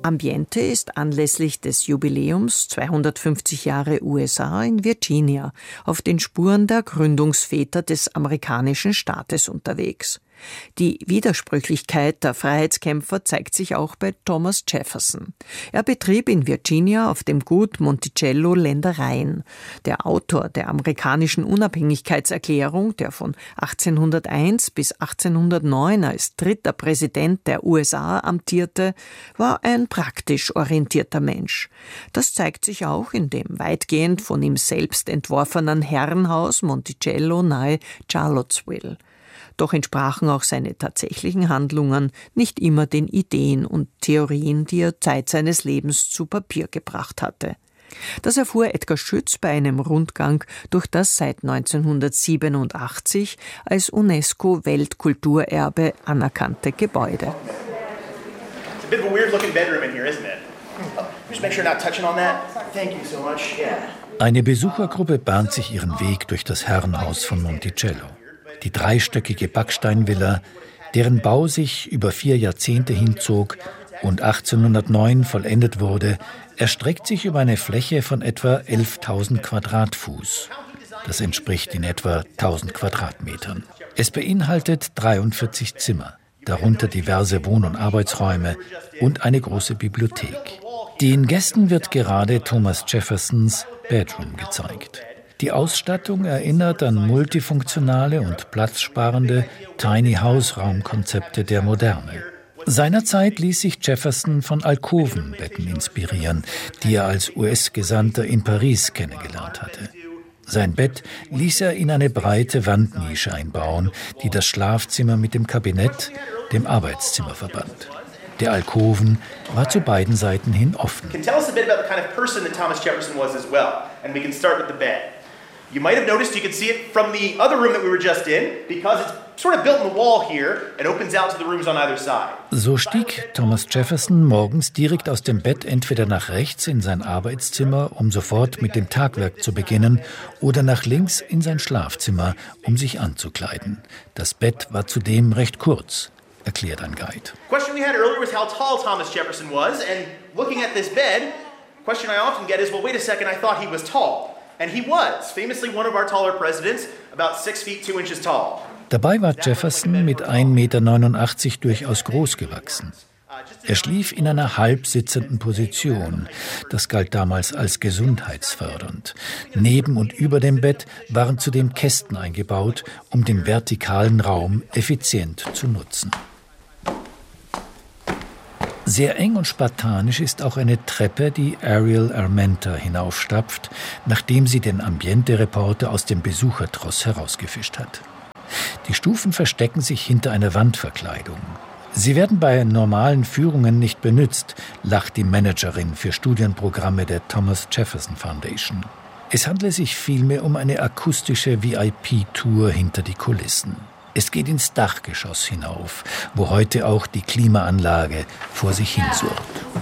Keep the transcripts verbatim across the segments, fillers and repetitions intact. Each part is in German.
Ambiente ist anlässlich des Jubiläums zweihundertfünfzig Jahre U S A in Virginia auf den Spuren der Gründungsväter des amerikanischen Staates unterwegs. Die Widersprüchlichkeit der Freiheitskämpfer zeigt sich auch bei Thomas Jefferson. Er betrieb in Virginia auf dem Gut Monticello Ländereien. Der Autor der amerikanischen Unabhängigkeitserklärung, der von achtzehnhunderteins bis achtzehnhundertneun als dritter Präsident der U S A amtierte, war ein praktisch orientierter Mensch. Das zeigt sich auch in dem weitgehend von ihm selbst entworfenen Herrenhaus Monticello nahe Charlottesville. Doch entsprachen auch seine tatsächlichen Handlungen nicht immer den Ideen und Theorien, die er Zeit seines Lebens zu Papier gebracht hatte. Das erfuhr Edgar Schütz bei einem Rundgang durch das seit neunzehnhundertsiebenundachtzig als UNESCO-Weltkulturerbe anerkannte Gebäude. Eine Besuchergruppe bahnt sich ihren Weg durch das Herrenhaus von Monticello. Die dreistöckige Backsteinvilla, deren Bau sich über vier Jahrzehnte hinzog und achtzehnhundertneun vollendet wurde, erstreckt sich über eine Fläche von etwa elftausend Quadratfuß. Das entspricht in etwa tausend Quadratmetern. Es beinhaltet dreiundvierzig Zimmer, darunter diverse Wohn- und Arbeitsräume und eine große Bibliothek. Den Gästen wird gerade Thomas Jeffersons Bedroom gezeigt. Die Ausstattung erinnert an multifunktionale und platzsparende Tiny-House-Raumkonzepte der Moderne. Seinerzeit ließ sich Jefferson von Alkovenbetten inspirieren, die er als U S-Gesandter in Paris kennengelernt hatte. Sein Bett ließ er in eine breite Wandnische einbauen, die das Schlafzimmer mit dem Kabinett, dem Arbeitszimmer verband. Der Alkoven war zu beiden Seiten hin offen. You might have noticed you could see it from the other room that we were just in because it's sort of built in the wall here and opens out to the rooms on either side. So stieg Thomas Jefferson morgens direkt aus dem Bett entweder nach rechts in sein Arbeitszimmer, um sofort mit dem Tagwerk zu beginnen, oder nach links in sein Schlafzimmer, um sich anzukleiden. Das Bett war zudem recht kurz, erklärt ein Guide. Question we had earlier was how tall Thomas Jefferson was, and looking at this bed, question I often get is, well, wait a second, I thought he was tall. And he was, famously one of our taller presidents, about six feet two inches tall. Dabei war Jefferson mit ein Meter neunundachtzig durchaus groß gewachsen. Er schlief in einer halbsitzenden Position. Das galt damals als gesundheitsfördernd. Neben und über dem Bett waren zudem Kästen eingebaut, um den vertikalen Raum effizient zu nutzen. Sehr eng und spartanisch ist auch eine Treppe, die Ariel Armenta hinaufstapft, nachdem sie den Ambiente-Reporter aus dem Besuchertross herausgefischt hat. Die Stufen verstecken sich hinter einer Wandverkleidung. Sie werden bei normalen Führungen nicht benutzt, lacht die Managerin für Studienprogramme der Thomas Jefferson Foundation. Es handle sich vielmehr um eine akustische V I P-Tour hinter die Kulissen. Es geht ins Dachgeschoss hinauf, wo heute auch die Klimaanlage vor sich hin surrt.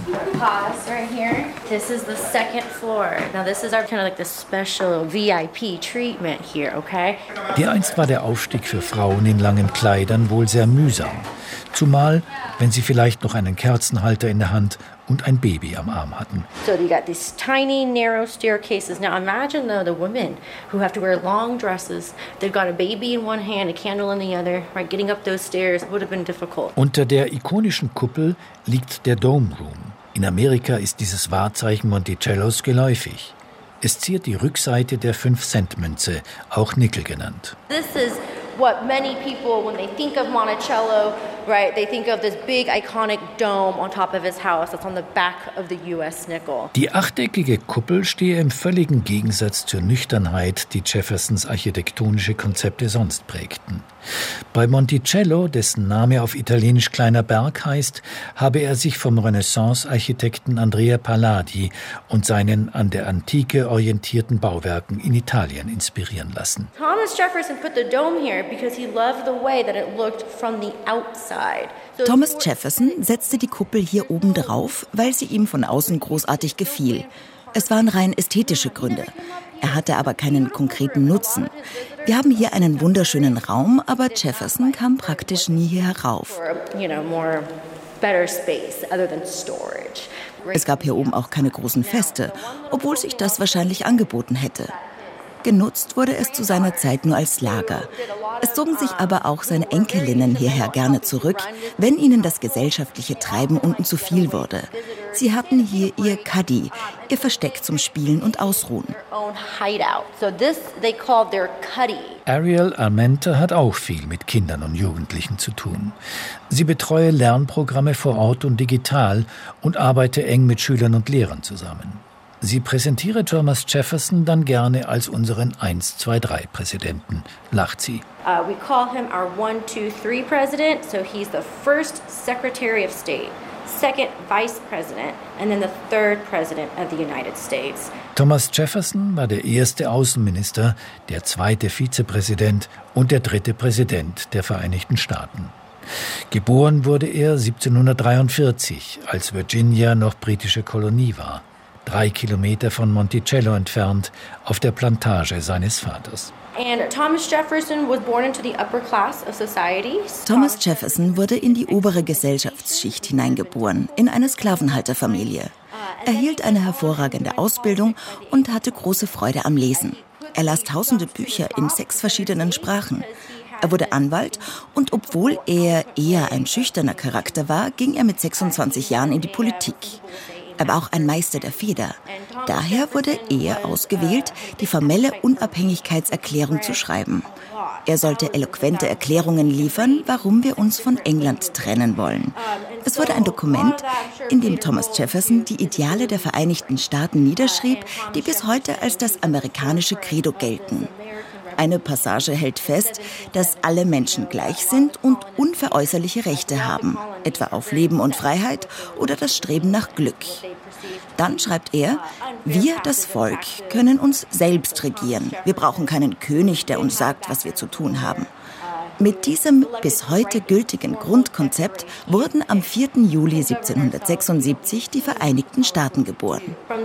Pause right here. This is the second floor. Now this is our kind of like the special V I P treatment here, okay? Dereinst war der Aufstieg für Frauen in langen Kleidern wohl sehr mühsam. Zumal, wenn sie vielleicht noch einen Kerzenhalter in der Hand und ein Baby am Arm hatten. So you got these tiny, narrow staircases. Now imagine though the women who have to wear long dresses. They've got a baby in one hand, a candle in the other. Right, getting up those stairs would have been difficult. Unter der ikonischen Kuppel liegt der Dome Room. In Amerika ist dieses Wahrzeichen Monticellos geläufig. Es ziert die Rückseite der fünf-Cent-Münze, auch Nickel genannt. This is what many people, when they think of Monticello, right, they think of this big iconic dome on top of his house that's on the back of the U S nickel. Die achteckige Kuppel stehe im völligen Gegensatz zur Nüchternheit, die Jeffersons architektonische Konzepte sonst prägten. Bei Monticello, dessen Name auf Italienisch kleiner Berg heißt, habe er sich vom Renaissance-Architekten Andrea Palladio und seinen an der Antike orientierten Bauwerken in Italien inspirieren lassen. Thomas Jefferson put the dome here because he loved the way that it looked from the outside. So Thomas Jefferson setzte die Kuppel hier oben drauf, weil sie ihm von außen großartig gefiel. Es waren rein ästhetische Gründe. Er hatte aber keinen konkreten Nutzen. Wir haben hier einen wunderschönen Raum, aber Jefferson kam praktisch nie hier herauf. better space other than storage. Es gab hier oben auch keine großen Feste, obwohl sich das wahrscheinlich angeboten hätte. Genutzt wurde es zu seiner Zeit nur als Lager. Es zogen sich aber auch seine Enkelinnen hierher gerne zurück, wenn ihnen das gesellschaftliche Treiben unten zu viel wurde. Sie hatten hier ihr Cuddy, ihr Versteck zum Spielen und Ausruhen. Ariel Armenta hat auch viel mit Kindern und Jugendlichen zu tun. Sie betreue Lernprogramme vor Ort und digital und arbeite eng mit Schülern und Lehrern zusammen. Sie präsentiere Thomas Jefferson dann gerne als unseren eins zwei drei Präsidenten, lacht sie. Uh, we call him our one two three president, so he's the first Secretary of State, second Vice President, and then the third President of the United States. Thomas Jefferson war der erste Außenminister, der zweite Vizepräsident und der dritte Präsident der Vereinigten Staaten. Geboren wurde er siebzehnhundertdreiundvierzig, als Virginia noch britische Kolonie war. Drei Kilometer von Monticello entfernt, auf der Plantage seines Vaters. Thomas Jefferson was born into the upper class of society. Thomas Jefferson wurde in die obere Gesellschaftsschicht hineingeboren, in eine Sklavenhalterfamilie. Er erhielt eine hervorragende Ausbildung und hatte große Freude am Lesen. Er las tausende Bücher in sechs verschiedenen Sprachen. Er wurde Anwalt und obwohl er eher ein schüchterner Charakter war, ging er mit sechsundzwanzig Jahren in die Politik. Er war auch ein Meister der Feder. Daher wurde er ausgewählt, die formelle Unabhängigkeitserklärung zu schreiben. Er sollte eloquente Erklärungen liefern, warum wir uns von England trennen wollen. Es wurde ein Dokument, in dem Thomas Jefferson die Ideale der Vereinigten Staaten niederschrieb, die bis heute als das amerikanische Credo gelten. Eine Passage hält fest, dass alle Menschen gleich sind und unveräußerliche Rechte haben, etwa auf Leben und Freiheit oder das Streben nach Glück. Dann schreibt er, wir, das Volk, können uns selbst regieren. Wir brauchen keinen König, der uns sagt, was wir zu tun haben. Mit diesem bis heute gültigen Grundkonzept wurden am vierten Juli siebzehnhundertsechsundsiebzig die Vereinigten Staaten geboren.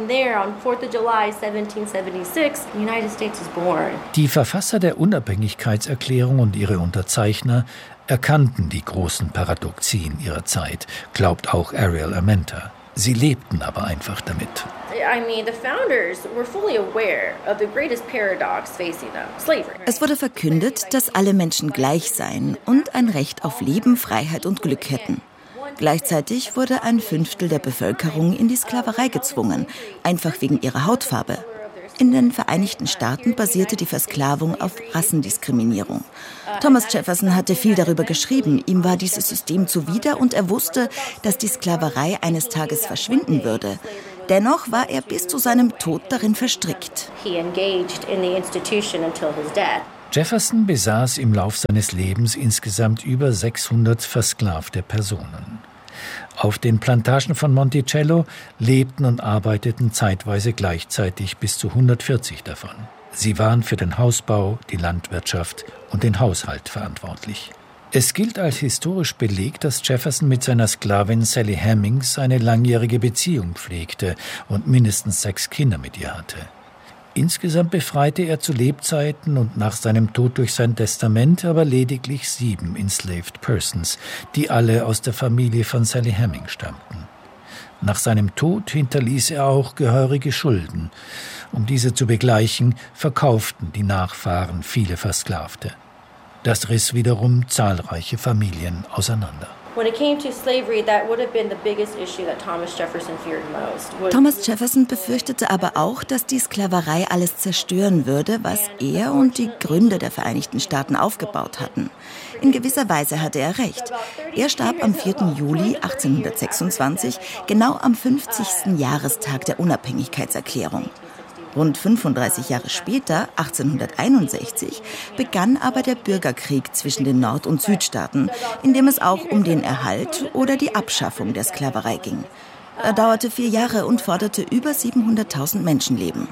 Die Verfasser der Unabhängigkeitserklärung und ihre Unterzeichner erkannten die großen Paradoxien ihrer Zeit, glaubt auch Ariel Armenta. Sie lebten aber einfach damit. Es wurde verkündet, dass alle Menschen gleich seien und ein Recht auf Leben, Freiheit und Glück hätten. Gleichzeitig wurde ein Fünftel der Bevölkerung in die Sklaverei gezwungen, einfach wegen ihrer Hautfarbe. In den Vereinigten Staaten basierte die Versklavung auf Rassendiskriminierung. Thomas Jefferson hatte viel darüber geschrieben. Ihm war dieses System zuwider und er wusste, dass die Sklaverei eines Tages verschwinden würde. Dennoch war er bis zu seinem Tod darin verstrickt. Jefferson besaß im Lauf seines Lebens insgesamt über sechshundert versklavte Personen. Auf den Plantagen von Monticello lebten und arbeiteten zeitweise gleichzeitig bis zu hundertvierzig davon. Sie waren für den Hausbau, die Landwirtschaft und den Haushalt verantwortlich. Es gilt als historisch belegt, dass Jefferson mit seiner Sklavin Sally Hemings eine langjährige Beziehung pflegte und mindestens sechs Kinder mit ihr hatte. Insgesamt befreite er zu Lebzeiten und nach seinem Tod durch sein Testament aber lediglich sieben enslaved persons, die alle aus der Familie von Sally Hemings stammten. Nach seinem Tod hinterließ er auch gehörige Schulden. Um diese zu begleichen, verkauften die Nachfahren viele Versklavte. Das riss wiederum zahlreiche Familien auseinander. Thomas Jefferson befürchtete aber auch, dass die Sklaverei alles zerstören würde, was er und die Gründer der Vereinigten Staaten aufgebaut hatten. In gewisser Weise hatte er recht. Er starb am vierten Juli achtzehnhundertsechsundzwanzig, genau am fünfzigsten Jahrestag der Unabhängigkeitserklärung. Rund fünfunddreißig Jahre später, achtzehnhunderteinundsechzig, begann aber der Bürgerkrieg zwischen den Nord- und Südstaaten, in dem es auch um den Erhalt oder die Abschaffung der Sklaverei ging. Er dauerte vier Jahre und forderte über siebenhunderttausend Menschenleben.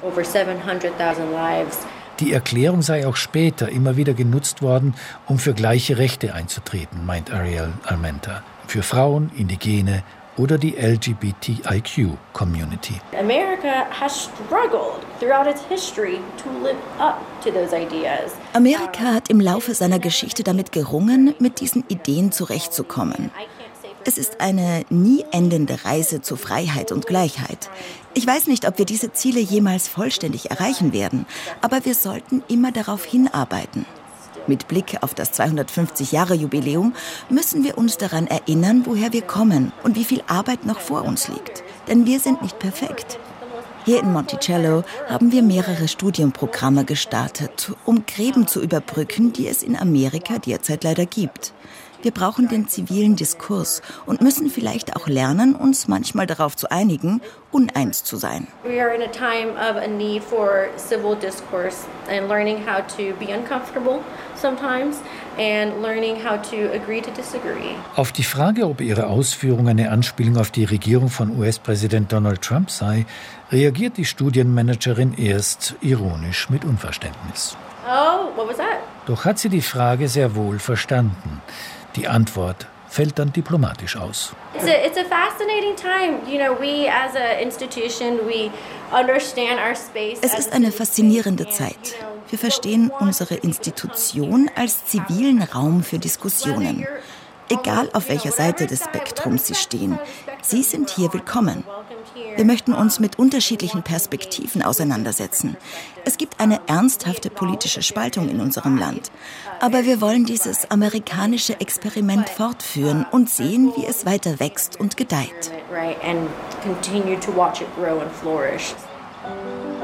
Die Erklärung sei auch später immer wieder genutzt worden, um für gleiche Rechte einzutreten, meint Ariel Armenta. Für Frauen, Indigene oder die L G B T I Q-Community. America has struggled throughout its history to live up to those ideas. Amerika hat im Laufe seiner Geschichte damit gerungen, mit diesen Ideen zurechtzukommen. Es ist eine nie endende Reise zu Freiheit und Gleichheit. Ich weiß nicht, ob wir diese Ziele jemals vollständig erreichen werden, aber wir sollten immer darauf hinarbeiten. Mit Blick auf das zweihundertfünfzig-Jahre-Jubiläum müssen wir uns daran erinnern, woher wir kommen und wie viel Arbeit noch vor uns liegt. Denn wir sind nicht perfekt. Hier in Monticello haben wir mehrere Studienprogramme gestartet, um Gräben zu überbrücken, die es in Amerika derzeit leider gibt. Wir brauchen den zivilen Diskurs und müssen vielleicht auch lernen, uns manchmal darauf zu einigen, uneins zu sein. We are in a time of a need for civil discourse and learning how to be uncomfortable sometimes and learning how to agree to disagree. Auf die Frage, ob ihre Ausführung eine Anspielung auf die Regierung von U S-Präsident Donald Trump sei, reagiert die Studienmanagerin erst ironisch mit Unverständnis. Oh, what was that? Doch hat sie die Frage sehr wohl verstanden. Die Antwort fällt dann diplomatisch aus. It's a, it's a fascinating time. You know, we as a institution, we understand our space. Es ist eine faszinierende Zeit. Wir verstehen unsere Institution als zivilen Raum für Diskussionen. Egal auf welcher Seite des Spektrums Sie stehen, Sie sind hier willkommen. Wir möchten uns mit unterschiedlichen Perspektiven auseinandersetzen. Es gibt eine ernsthafte politische Spaltung in unserem Land. Aber wir wollen dieses amerikanische Experiment fortführen und sehen, wie es weiter wächst und gedeiht. Right, and continue to watch it grow and flourish.